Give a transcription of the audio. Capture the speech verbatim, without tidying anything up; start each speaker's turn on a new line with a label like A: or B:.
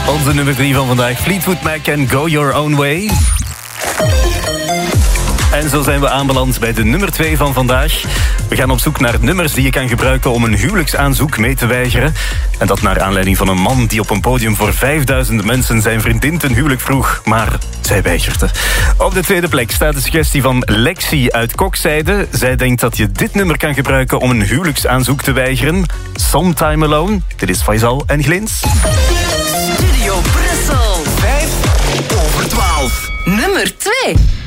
A: Onze nummer drie van vandaag, Fleetwood Mac en Go Your Own Way. En zo zijn we aanbeland bij de nummer twee van vandaag. We gaan op zoek naar nummers die je kan gebruiken om een huwelijksaanzoek mee te weigeren. En dat naar aanleiding van een man die op een podium voor vijfduizend mensen zijn vriendin ten huwelijk vroeg, maar zij weigerde. Op de tweede plek staat de suggestie van Lexi uit Kokzijde. Zij denkt dat je dit nummer kan gebruiken om een huwelijksaanzoek te weigeren. Sometime Alone. Dit is Faisal en Glins.
B: Studio Brussel.
C: vijf over twaalf.
B: Nummer twee.